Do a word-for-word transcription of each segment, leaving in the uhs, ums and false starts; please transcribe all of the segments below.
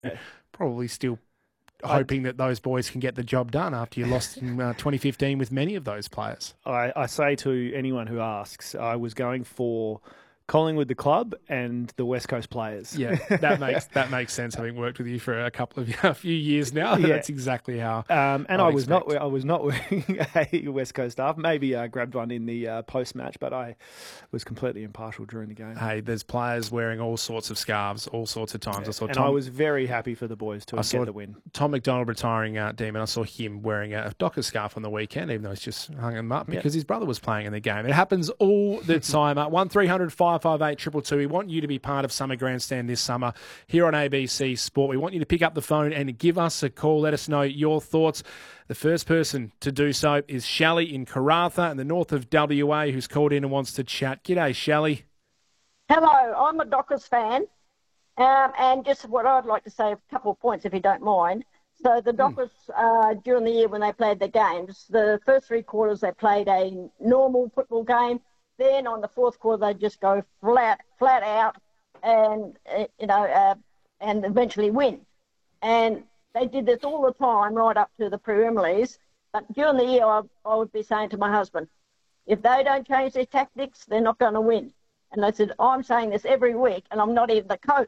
probably still hoping that those boys can get the job done after you lost in uh, twenty fifteen with many of those players. I, I say to anyone who asks, I was going for Collingwood, the club, and the West Coast players. Yeah, that makes that makes sense. Having worked with you for a couple of a few years now, yeah. That's exactly how. Um, and I'd I was expect. not I was not wearing a West Coast scarf. Maybe I grabbed one in the uh, post match, but I was completely impartial during the game. Hey, there's players wearing all sorts of scarves, all sorts of times. Yeah. I saw, and Tom, I was very happy for the boys to I get the win. Tom McDonald retiring uh, Demon. I saw him wearing a Dockers scarf on the weekend, even though he's just hung him up because yeah. his brother was playing in the game. It happens all the time. Uh, one three hundred five five eight two two two. We want you to be part of Summer Grandstand this summer here on A B C Sport. We want you to pick up the phone and give us a call. Let us know your thoughts. The first person to do so is Shelley in Karratha in the north of W A who's called in and wants to chat. G'day, Shelley. Hello, I'm a Dockers fan. Um, and just what I'd like to say, a couple of points if you don't mind. So the Dockers, mm. uh, during the year when they played their games, the first three quarters they played a normal football game. Then on the fourth quarter, they just go flat, flat out, and uh, you know, uh, and eventually win. And they did this all the time, right up to the preliminaries. But during the year, I, I would be saying to my husband, if they don't change their tactics, they're not going to win. And I said, I'm saying this every week, and I'm not even the coach.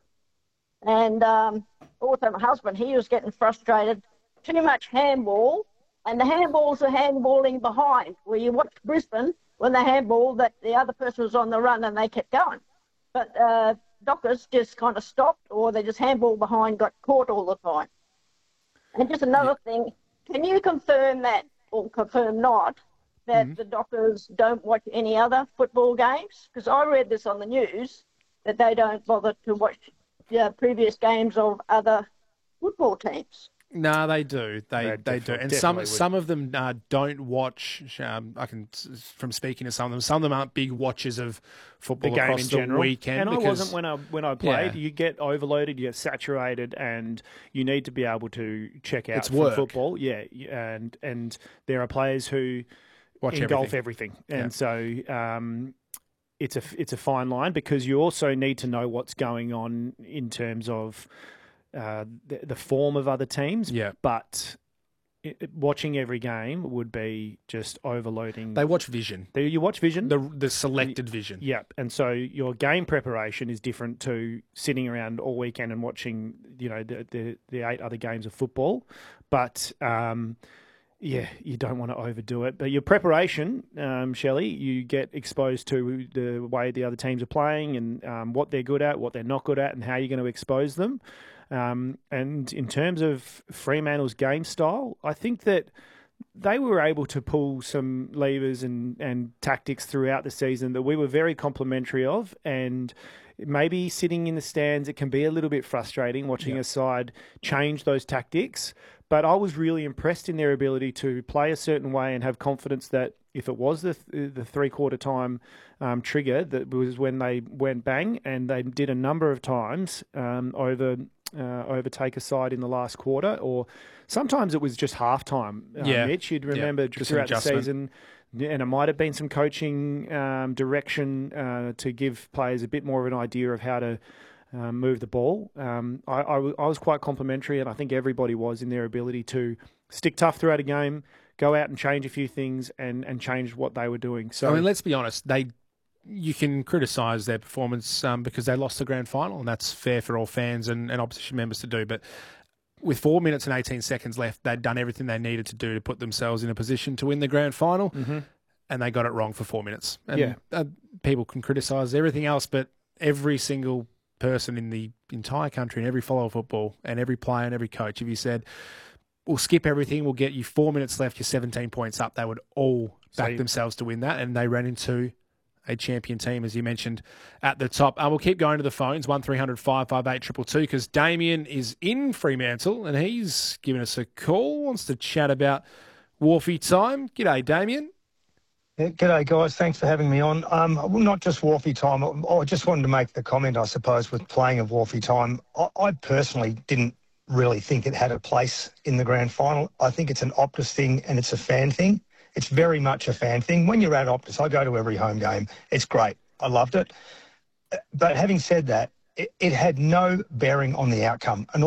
And um, also my husband, he was getting frustrated. Too much handball, and the handballs are handballing behind. Where you watch Brisbane, when they handball, that the other person was on the run and they kept going. But uh, Dockers just kind of stopped, or they just handball behind, got caught all the time. And just another yeah. thing, can you confirm that, or confirm not, that mm-hmm. the Dockers don't watch any other football games? Because I read this on the news, that they don't bother to watch the previous games of other football teams. No, they do. They they, they do, and some would. some of them uh, don't watch. Um, I can from speaking to some of them. Some of them aren't big watchers of football the game across in the general. weekend. And because, I wasn't when I when I played. Yeah. You get overloaded, you get saturated, and you need to be able to check out it's from work. football. Yeah, and and there are players who watch engulf everything, everything. and yeah. so. Um, it's a it's a fine line because you also need to know what's going on in terms of. Uh, the, the form of other teams, yeah. but it, it, watching every game would be just overloading. They watch vision. They, you watch vision? The the selected vision. Yeah, and so your game preparation is different to sitting around all weekend and watching, you know, the the, the eight other games of football. But um, yeah, you don't want to overdo it. But your preparation, um, Shelley, you get exposed to the way the other teams are playing and um, what they're good at, what they're not good at, and how you're going to expose them. Um, and in terms of Fremantle's game style, I think that they were able to pull some levers and, and tactics throughout the season that we were very complimentary of. And maybe sitting in the stands, it can be a little bit frustrating watching yep. a side change those tactics. But I was really impressed in their ability to play a certain way and have confidence that if it was the the three-quarter time um, trigger, that was when they went bang, and they did a number of times um, over uh, overtake a side in the last quarter, or sometimes it was just halftime. Uh, yeah. Mitch, you'd remember yeah. throughout the season, and it might have been some coaching um, direction uh, to give players a bit more of an idea of how to Um, move the ball. Um, I, I, I was quite complimentary, and I think everybody was in their ability to stick tough throughout a game, go out and change a few things, and, and change what they were doing. So, I mean, let's be honest. They, you can criticise their performance um, because they lost the grand final, and that's fair for all fans and, and opposition members to do. But with four minutes and eighteen seconds left, they'd done everything they needed to do to put themselves in a position to win the grand final, mm-hmm. and they got it wrong for four minutes. And, yeah, uh, people can criticise everything else, but every single person in the entire country and every follower of football and every player and every coach, if you said, we'll skip everything, we'll get you four minutes left, you're seventeen points up, they would all back so, themselves to win that, and they ran into a champion team, as you mentioned at the top. Uh, we'll keep going to the phones, one three hundred five five eight two two two, because Damien is in Fremantle and he's given us a call, wants to chat about Wharfie time. G'day, Damien. Yeah, g'day, guys. Thanks for having me on. Um, well, not just Wharfie time. I just wanted to make the comment, I suppose, with playing of Wharfie time. I, I personally didn't really think it had a place in the grand final. I think it's an Optus thing and it's a fan thing. It's very much a fan thing. When you're at Optus, I go to every home game. It's great. I loved it. But having said that, it, it had no bearing on the outcome. And